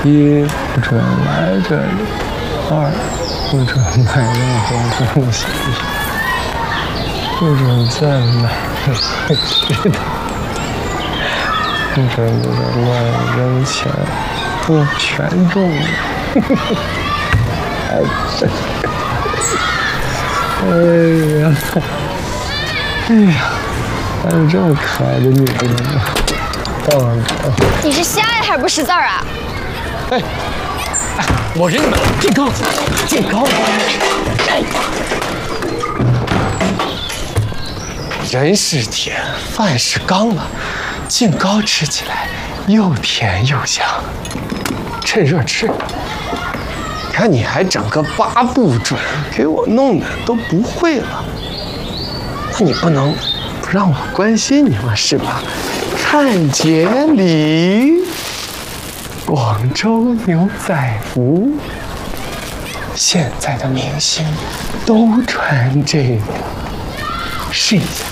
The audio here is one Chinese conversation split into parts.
一，不准来这里；二，不准买任何东西；不准再买回去的；不准乱扔钱，不全中。哎，这，哎呀，哎呀，还有这么可爱的女人呢！ 你是瞎呀，还是不识字儿啊？ 哎，我认得健康，健康。哎， 人是铁，饭是钢啊，净糕吃起来又甜又香，趁热吃。看你还整个8不准，给我弄的都不会了。那你不能不让我关心你吗？是吧？看节礼，广州牛仔服，现在的明星都穿这个，试一下，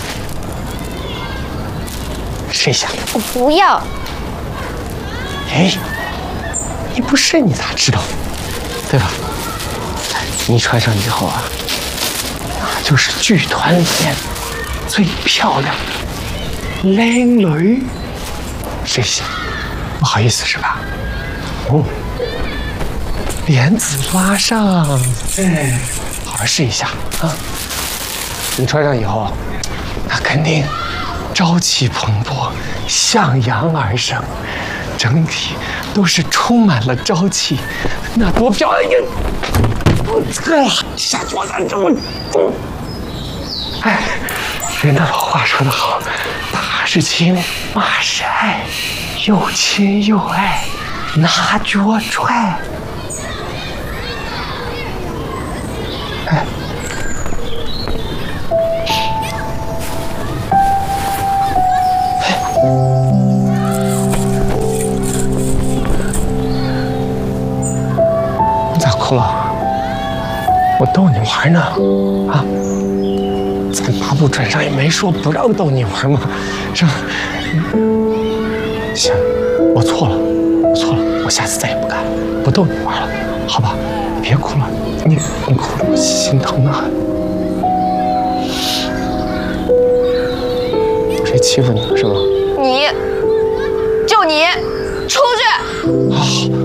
试一下。 我不要。 哎，你不试你咋知道？对吧？你穿上以后啊，那就是剧团里面最漂亮的靓女。试一下，不好意思是吧？哦，帘子拉上，哎，好好试一下啊！你穿上以后，那肯定朝气蓬勃，向阳而生，整体都是充满了朝气，那多漂亮！哎呀，下桌子这么重。哎，人的老话说得好，打是亲，骂是爱，又亲又爱，拿脚踹。哎。你咋哭了？我逗你玩呢，啊！咱8不准上也没说不让逗你玩嘛，是吧？行，我错了，我下次再也不敢不逗你玩了，好吧？别哭了，你哭了我心疼的很。谁欺负你了是吗？ 你，就你，出去！ 好，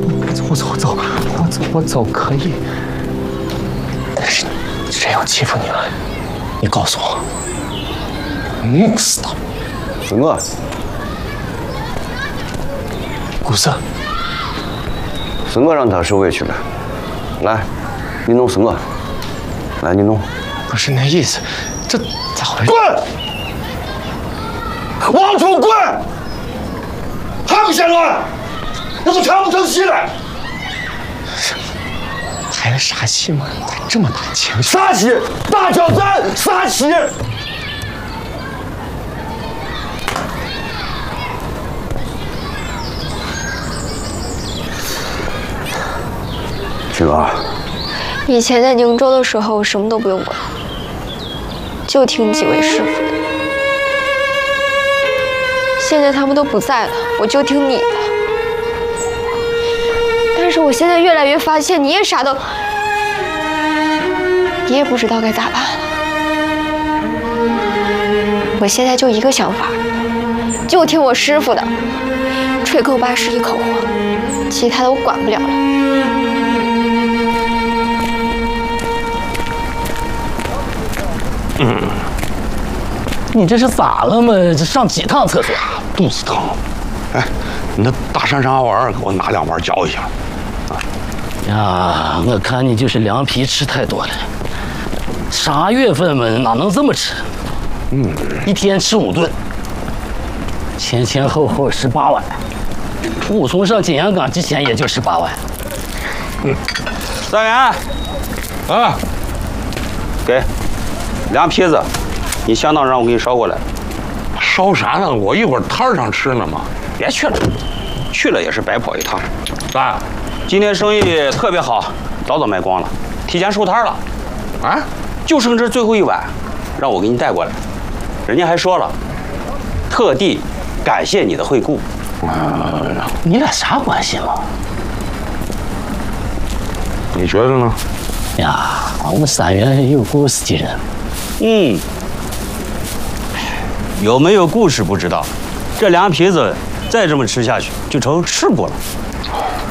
我走可以。但是谁又欺负你了？你告诉我。死他！ 是我。 古色， 是我让他受委屈了。来，你弄是我。来，你弄。 不是那意思，这咋回事？ 滚！往出滚！还不嫌乱？那都唱不成戏了。 拍的啥戏嘛？咋这么大情绪？ 啥戏？大挑战，啥戏？菊儿， 以前在宁州的时候，我什么都不用管，就听几位师傅的。现在他们都不在了，我就听你的。但是我现在越来越发现，你也啥都，你也不知道该咋办了。我现在就一个想法，就听我师傅的，吹口8是一口火，其他的我管不了了。 你这是咋了嘛？这上几趟厕所？ 肚子疼。哎，你那大山上丸给我拿2丸嚼一下。 呀，我看你就是凉皮吃太多了。啥月份嘛，哪能这么吃？一天吃5顿，前后18碗。武松上金阳冈之前也就18碗。 3元， 啊， 给凉皮子，你相当让我给你捎过来。 烧啥呢？我一会儿摊上吃呢嘛。 别去了，去了也是白跑一趟。 咋？ 今天生意特别好，早卖光了，提前收摊了。 啊？ 就剩这最后1碗，让我给你带过来。人家还说了，特地感谢你的惠顾， 你俩啥关系嘛？ 你觉得呢？ 呀，我们三元有故事的人。 嗯，有没有故事不知道，这凉皮子再这么吃下去就成吃播了。